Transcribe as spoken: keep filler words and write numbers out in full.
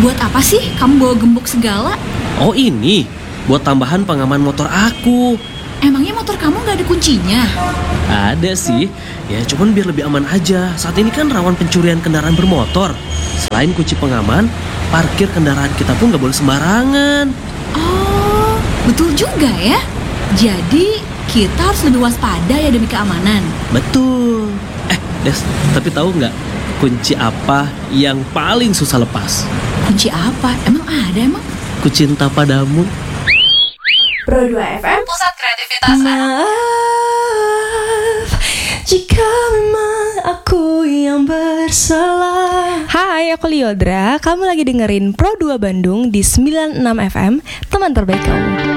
Buat apa sih kamu bawa gembok segala? Oh ini, buat tambahan pengaman motor aku. Emangnya motor kamu gak ada kuncinya? Ada sih, ya cuman biar lebih aman aja. Saat ini kan rawan pencurian kendaraan bermotor. Selain kunci pengaman, parkir kendaraan kita pun gak boleh sembarangan. Oh, betul juga ya. Jadi kita harus lebih waspada ya demi keamanan. Betul. Eh, Des, tapi tahu nggak kunci apa yang paling susah lepas? Kunci apa? Emang ada emang? Ku cinta padamu. Pro dua F M, pusat kreativitas. Maaf jika memang aku yang bersalah. Hai, aku Liodra. Kamu lagi dengerin Pro dua Bandung di sembilan puluh enam F M, teman terbaik kamu.